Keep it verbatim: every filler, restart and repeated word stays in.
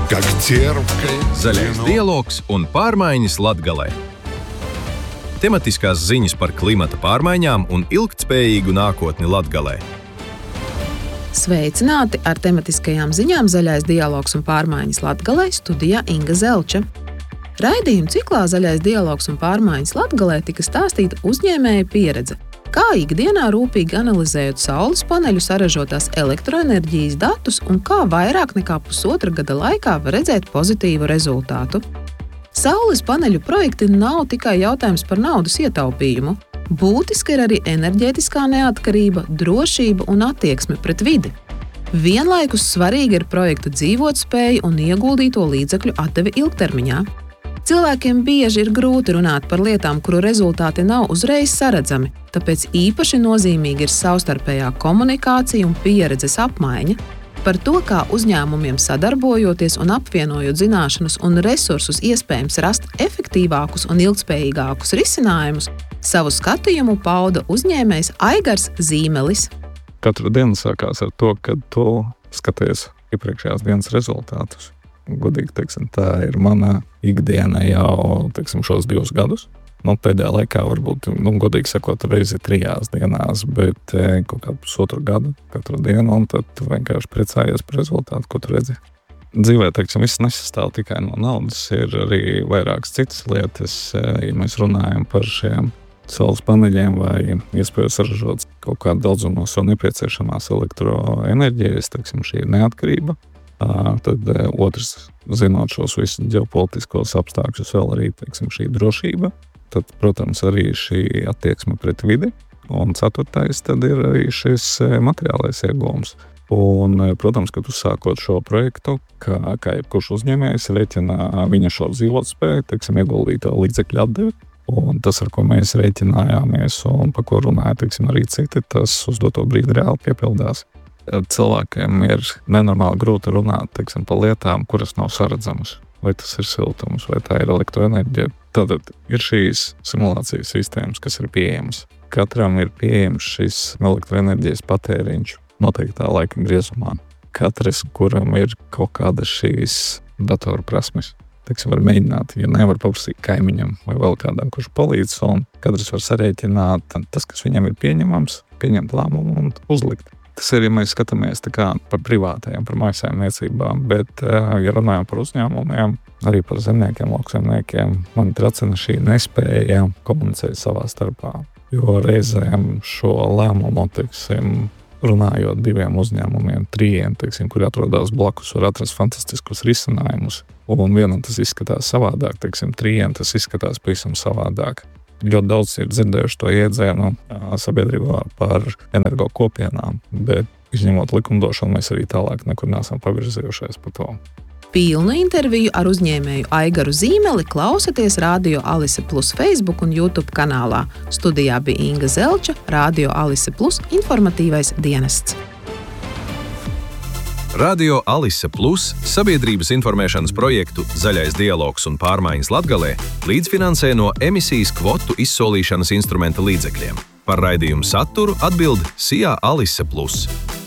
как терпкое Zaļais вино. dialogs un pārmaiņas Latgalē. Tematiskās ziņas par klimata pārmaiņām un ilgtspējīgu nākotni Latgalē. Sveicināti ar tematiskajām ziņām Zaļais dialogs un pārmaiņas Latgalē, studijā Inga Zelča. Raidījuma ciklā Zaļais dialogs un pārmaiņas Latgalē tika stāstīta uzņēmēja pieredze, kā ikdienā rūpīgi analizējot saules paneļu saražotās elektroenerģijas datus un kā vairāk nekā pusotra gada laikā var redzēt pozitīvu rezultātu. Saules paneļu projekti nav tikai jautājums par naudas ietaupījumu. Būtiska ir arī enerģētiskā neatkarība, drošība un attieksme pret vidi. Vienlaikus svarīga ir projekta dzīvotspēja un ieguldīto līdzekļu atdeve ilgtermiņā. Cilvēkiem bieži ir grūti runāt par lietām, kuru rezultāti nav uzreiz saredzami, tāpēc īpaši nozīmīga ir savstarpējā komunikācija un pieredzes apmaiņa. Par to, kā uzņēmumiem sadarbojoties un apvienojot zināšanas un resursus iespējams rast efektīvākus un ilgtspējīgākus risinājumus, savu skatījumu pauda uzņēmējs Aigars Zīmelis. Katru dienu sākās ar to, kad tu skaties iepriekšējās dienas rezultātus. Godīgi, teiksim, tā ir mana ikdiena jau, teiksim, šos divus gadus. Nu, pēdējā laikā varbūt, nu, godīgi sakot, reizi trijās dienās, bet e, kaut kādu pusotru gadu katru dienu, un tad tu vienkārši priecājies par rezultātu, ko tu redzi. Dzīvē, teiksim, viss nesastāv tikai no naudas, ir arī vairākas citas lietas, e, ja mēs runājam par šiem saules paneļiem vai iespēju saražot kaut kādu daudzumu no sev nepieciešamās elektroenerģijas, teiksim, šī ir neatkarība. Tad otrs, zinot šos visus ģeopolitiskos apstākļus, vēl arī, teiksim, šī drošība. Tad, protams, arī šī attieksme pret vidi. Un ceturtais, tad ir arī šis materiālais iegūms. Un, protams, kad uzsākot šo projektu, kā, kā jebkurš uzņēmējs rēķina viņa šo dzīvotspēju, teiksim, ieguldīto līdzekļu atdevi. Un tas, ar ko mēs rēķinājāmies un pa ko runāja, teiksim, arī citi, tas uz doto brīdi reāli piepildās. Cilvēkiem ir nenormāli grūti runāt, teiksim, par lietām, kuras nav saredzamas. Vai tas ir siltums, vai tā ir elektroenerģija. Tātad ir šīs simulācijas sistēmas, kas ir pieejamas. Katram ir pieejams šis elektroenerģijas patēriņš noteiktā laika griezumā. Katrs, kuram ir kaut kāda šīs datoru prasmes, teiksim, var mēģināt, ja nevar paprasīt kaimiņam vai vēl kādam, kurš palīdz, un katrs var sarēķināt tas, kas viņam ir pieņemams, pieņemt lēmumu un uzlikt. Tas ir, ja mēs skatāmies tā kā par privātajiem, par mājsaimniecībām, bet, ja runājam par uzņēmumiem, arī par zemniekiem, lauksaimniekiem, man tracina šī nespēja komunicēt savā starpā. Jo reizēm šo lēmumu, teiksim, runājot diviem uzņēmumiem, trījiem, teiksim, kuri atrodas blakus, var atrast fantastiskus risinājumus. Un vienam tas izskatās savādāk, teiksim, trījiem tas izskatās pavisam savādāk. Ļoti daudz ir dzirdējuši to iedzienu sabiedrībā par energo kopienām, bet izņemot likumdošanu, mēs arī tālāk nekur neesam pavirzījušies par to. Pilnu interviju ar uzņēmēju Aigaru Zīmeli klausieties Radio Alise Plus Facebook un YouTube kanālā. Studijā bija Inga Zelča, Radio Alise Plus informatīvais dienests. Radio Alise Plus sabiedrības informēšanas projektu Zaļais dialogs un pārmaiņas Latgalē līdzfinansē no emisijas kvotu izsolīšanas instrumenta līdzekļiem. Par raidījumu saturu atbild S I A Alise Plus.